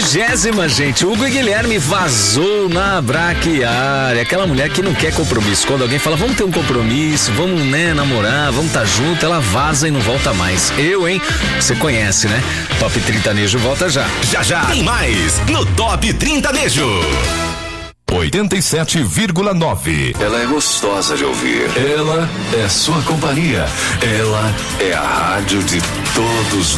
40ª, gente. Hugo e Guilherme vazou na Braquiária. Aquela mulher que não quer compromisso. Quando alguém fala, vamos ter um compromisso, vamos, né, namorar, vamos estar junto, ela vaza e não volta mais. Eu, hein? Você conhece, né? Top 30 Nejo volta já. Já tem mais no Top 30 Nejo. 87,9. Ela é gostosa de ouvir. Ela é sua companhia. Ela é a rádio de todos